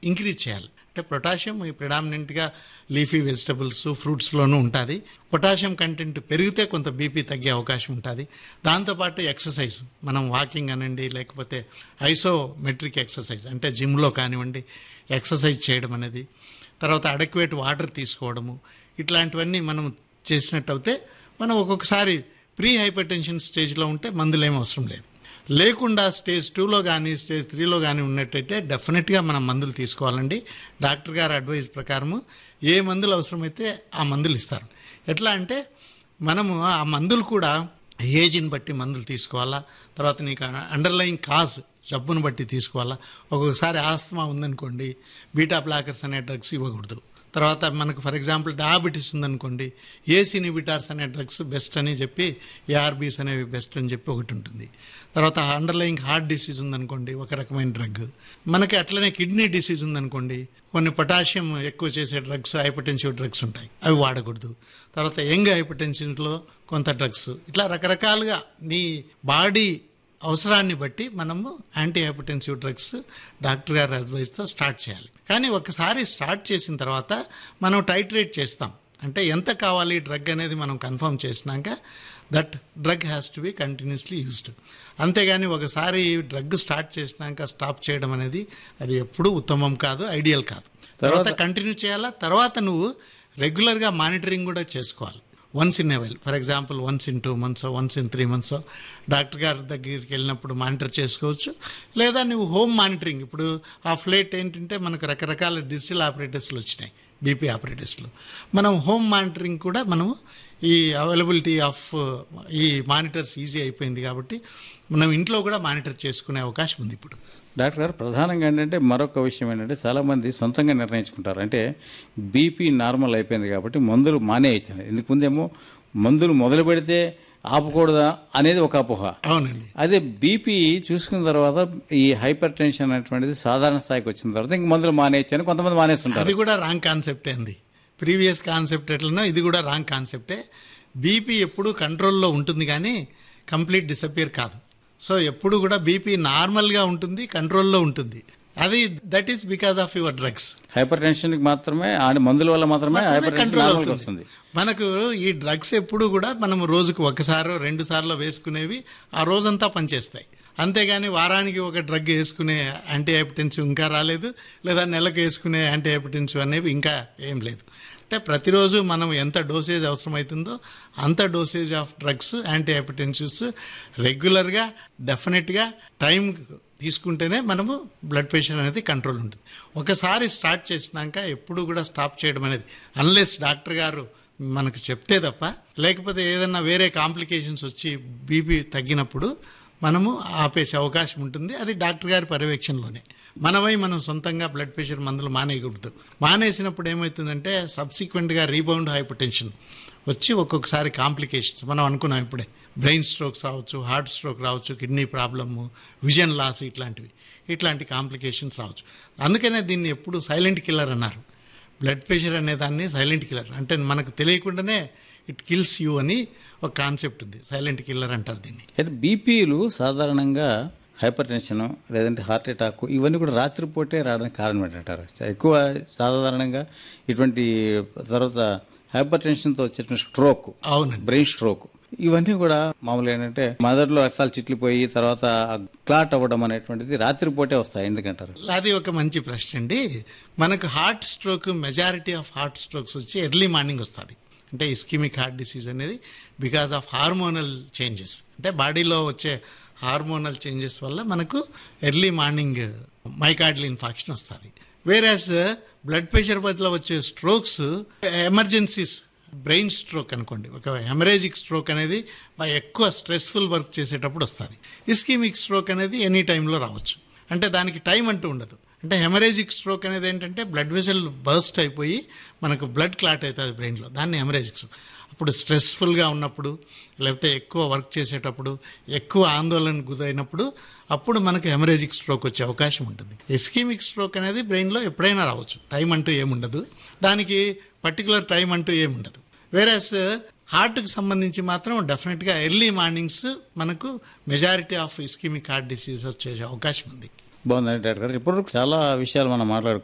Increase చేయాలి. అంటే potassium ప్రిడామినెంట్గా leafy vegetables ఫ్రూట్స్లోనూ ఉంటుంది. పొటాషియం కంటెంట్ పెరిగితే కొంత బీపీ తగ్గే అవకాశం ఉంటుంది. దాంతోపాటు ఎక్సర్సైజ్, మనం వాకింగ్ అనండి, లేకపోతే ఐసోమెట్రిక్ ఎక్సర్సైజ్ అంటే జిమ్లో కానివ్వండి ఎక్సర్సైజ్ చేయడం అనేది, తర్వాత అడక్వేట్ వాటర్ తీసుకోవడము, ఇట్లాంటివన్నీ మనం చేసినట్టయితే మనం ఒక్కొక్కసారి ప్రీ హైపర్ టెన్షన్ స్టేజ్లో ఉంటే మందులేం అవసరం లేదు. లేకుండా స్టేజ్ 2లో కానీ స్టేజ్ 3లో కానీ ఉన్నట్టయితే డెఫినెట్గా మనం మందులు తీసుకోవాలండి. డాక్టర్ గారి అడ్వైజ్ ప్రకారము ఏ మందులు అవసరమైతే ఆ మందులు ఇస్తారు. ఎట్లా అంటే మనము ఆ మందులు కూడా ఏజ్ని బట్టి మందులు తీసుకోవాలా, తర్వాత నీకు అండర్లయింగ్ కాజ్ జబ్బును బట్టి తీసుకోవాలా. ఒక్కొక్కసారి ఆస్తమా ఉందనుకోండి బీటా బ్లాకర్స్ అనే డ్రగ్స్ ఇవ్వకూడదు. తర్వాత మనకు ఫర్ ఎగ్జాంపుల్ డయాబెటీస్ ఉందనుకోండి ఏసీ ఇన్హిబిటార్స్ అనే డ్రగ్స్ బెస్ట్ అని చెప్పి, ఏఆర్బీస్ అనేవి బెస్ట్ అని చెప్పి ఒకటి ఉంటుంది. తర్వాత అండర్లయింగ్ హార్ట్ డిసీజ్ ఉందనుకోండి ఒక రకమైన డ్రగ్. మనకి అట్లనే కిడ్నీ డిసీజ్ ఉందనుకోండి కొన్ని పొటాషియం ఎక్కువ చేసే డ్రగ్స్, హైపర్టెన్సివ్ డ్రగ్స్ ఉంటాయి, అవి వాడకూడదు. తర్వాత యంగ్ హైపర్టెన్షన్లో కొంత డ్రగ్స్, ఇట్లా రకరకాలుగా నీ బాడీ అవసరాన్ని బట్టి మనము యాంటీ హైపర్టెన్సివ్ డ్రగ్స్ డాక్టర్ గారి అడ్వైస్తో స్టార్ట్ చేయాలి. కానీ ఒకసారి స్టార్ట్ చేసిన తర్వాత మనం టైట్రేట్ చేస్తాం. అంటే ఎంత కావాలి డ్రగ్ అనేది మనం కన్ఫర్మ్ చేసినాక that drug has to be continuously used. అంతేగాని ఒకసారి డ్రగ్ స్టార్ట్ చేసినాక స్టాప్ చేయడం అనేది అది ఎప్పుడూ ఉత్తమం కాదు, ఐడియల్ కాదు. తర్వాత కంటిన్యూ చేయాలా. తర్వాత నువ్వు రెగ్యులర్గా మానిటరింగ్ కూడా చేసుకోవాలి. Once in a while, for example once in 2 months, once in 3 months doctor గారి దగ్గరికి వెళ్ళినప్పుడు మానిటర్ చేసుకోవచ్చు. లేదా నువ్వు హోమ్ మానిటరింగ్, ఇప్పుడు ఆఫ్ లేట్ ఏంటంటే మనకు రకరకాల డిజిటల్ ఆపరేటర్స్లు వచ్చినాయి, బీపీ ఆపరేటర్స్లు. మనం హోమ్ మానిటరింగ్ కూడా మనము ఈ అవైలబిలిటీ ఆఫ్ ఈ మానిటర్స్ ఈజీ అయిపోయింది కాబట్టి మనం ఇంట్లో కూడా మానిటర్ చేసుకునే అవకాశం ఉంది ఇప్పుడు. డాక్టర్ గారు, ప్రధానంగా ఏంటంటే మరొక విషయం ఏంటంటే చాలామంది సొంతంగా నిర్ణయించుకుంటారు. అంటే బీపీ నార్మల్ అయిపోయింది కాబట్టి మందులు మానేయించాలి. ఇందుకు ముందేమో మందులు మొదలు పెడితే ఆపకూడదా అనేది ఒక అపోహ. అవునండి. అదే బీపీ చూసుకున్న తర్వాత ఈ హైపర్ టెన్షన్ అనేటువంటిది సాధారణ స్థాయికి వచ్చిన తర్వాత ఇంక మందులు మానేయచ్చని కొంతమంది మానేస్తుంటారు. అది కూడా రాంగ్ కాన్సెప్టే అండి. ప్రీవియస్ కాన్సెప్ట్ ఎట్లనో ఇది కూడా రాంగ్ కాన్సెప్టే. బీపీ ఎప్పుడు కంట్రోల్లో ఉంటుంది కానీ కంప్లీట్ డిసపియర్ కాదు. సో ఎప్పుడు కూడా బీపీ నార్మల్గా ఉంటుంది, కంట్రోల్లో ఉంటుంది. అది that is because of your drugs. Hyper టెన్షన్కి మాత్రమే మందుల వల్ల మాత్రమే హైపర్ టెన్షన్ వస్తుంది. మనకు ఈ డ్రగ్స్ ఎప్పుడు కూడా మనం రోజుకు 1 సారో 2 సార్లు వేసుకునేవి ఆ రోజంతా పనిచేస్తాయి. అంతేగాని వారానికి ఒక డ్రగ్ వేసుకునే యాంటీ హైపర్టెన్సివ్ ఇంకా రాలేదు, లేదా నెలకు వేసుకునే యాంటీ హైపర్టెన్సివ్ అనేవి ఇంకా ఏం లేదు. అంటే ప్రతిరోజు మనం ఎంత డోసేజ్ అవసరమవుతుందో అంత డోసేజ్ ఆఫ్ డ్రగ్స్, యాంటీ హైపర్టెన్సివ్స్ రెగ్యులర్గా డెఫినెట్గా టైం తీసుకుంటేనే మనము బ్లడ్ ప్రెషర్ అనేది కంట్రోల్ ఉంటుంది. ఒకసారి స్టార్ట్ చేసినాక ఎప్పుడు కూడా స్టాప్ చేయడం అనేది అన్లెస్ డాక్టర్ గారు మనకు చెప్తే తప్ప, లేకపోతే ఏదన్నా వేరే కాంప్లికేషన్స్ వచ్చి బీపీ తగ్గినప్పుడు మనము ఆపేసే అవకాశం ఉంటుంది. అది డాక్టర్ గారి పర్యవేక్షణలోనే. మనం సొంతంగా బ్లడ్ ప్రెషర్ మందులు మానేయకూడదు. మానేసినప్పుడు ఏమవుతుందంటే సబ్సిక్వెంట్గా రీబౌండ్ హైపర్ టెన్షన్ వచ్చి ఒక్కొక్కసారి కాంప్లికేషన్స్ మనం అనుకున్నాం ఇప్పుడే, బ్రెయిన్ స్ట్రోక్స్ రావచ్చు, హార్ట్ స్ట్రోక్ రావచ్చు, కిడ్నీ ప్రాబ్లము, విజన్ లాస్, ఇట్లాంటి కాంప్లికేషన్స్ రావచ్చు. అందుకనే దీన్ని ఎప్పుడు సైలెంట్ కిల్లర్ అన్నారు. బ్లడ్ ప్రెషర్ అనే దాన్ని సైలెంట్ కిల్లర్ అంటే మనకు తెలియకుండానే ఇట్ కిల్స్ యూ అని ఒక కాన్సెప్ట్ ఉంది, సైలెంట్ కిల్లర్ అంటారు దీన్ని. అయితే బీపీలు సాధారణంగా హైపర్ టెన్షన్ లేదంటే హార్ట్ అటాక్ ఇవన్నీ కూడా రాత్రిపూటే రావడానికి కారణం ఏంటంటారు? ఎక్కువ సాధారణంగా ఇటువంటి తర్వాత హైపర్ టెన్షన్తో వచ్చేటువంటి స్ట్రోక్, అవునండి, బ్రెయిన్ స్ట్రోక్, ఇవన్నీ కూడా మామూలుగా ఏంటంటే మెదడులో రక్తాలు చిట్లిపోయి తర్వాత క్లాట్ అవ్వడం అనేటువంటిది రాత్రిపూటే వస్తాయి, ఎందుకంటారు? అది ఒక మంచి ప్రశ్న అండి. మనకు heart stroke, majority of heart strokes వచ్చి ఎర్లీ మార్నింగ్ వస్తుంది. అంటే ఇస్కిమిక్ హార్ట్ డిసీజ్ అనేది బికాస్ ఆఫ్ హార్మోనల్ చేంజెస్, అంటే బాడీలో వచ్చే హార్మోనల్ చేంజెస్ వల్ల మనకు ఎర్లీ మార్నింగ్ మైకార్డియల్ ఇన్ఫాక్షన్ వస్తుంది. వేరేస్ బ్లడ్ ప్రెషర్ వల్ల వచ్చే స్ట్రోక్స్ ఎమర్జెన్సీస్, బ్రెయిన్ స్ట్రోక్ అనుకోండి, ఒక హెమరేజిక్ స్ట్రోక్ అనేది ఎక్కువ స్ట్రెస్ఫుల్ వర్క్ చేసేటప్పుడు వస్తుంది. ఇస్కిమిక్ స్ట్రోక్ అనేది ఎనీ టైంలో రావచ్చు, అంటే దానికి టైం అంటూ ఉండదు. అంటే హెమరేజిక్ స్ట్రోక్ అనేది ఏంటంటే బ్లడ్ వెసల్ బర్స్ట్ అయిపోయి మనకు బ్లడ్ క్లాట్ అవుతుంది బ్రెయిన్లో, దాన్ని హెమరేజిక్ స్ట్రోక్. అప్పుడు స్ట్రెస్ఫుల్గా ఉన్నప్పుడు, లేకపోతే ఎక్కువ వర్క్ చేసేటప్పుడు, ఎక్కువ ఆందోళనకు గురైనప్పుడు అప్పుడు మనకు హెమరేజిక్ స్ట్రోక్ వచ్చే అవకాశం ఉంటుంది. ఇస్కిమిక్ స్ట్రోక్ అనేది బ్రెయిన్లో ఎప్పుడైనా రావచ్చు, టైం అంటూ ఏముండదు, దానికి పర్టికులర్ టైం అంటూ ఏముండదు. వేరేస్ హార్ట్కి సంబంధించి మాత్రం డెఫినెట్గా ఎర్లీ మార్నింగ్స్ మనకు majority of ischaemic heart disease వచ్చే అవకాశం ఉంది. బాగుందండి డాక్టర్ గారు. ఇప్పుడు చాలా విషయాలు మనం మాట్లాడుకున్నాం.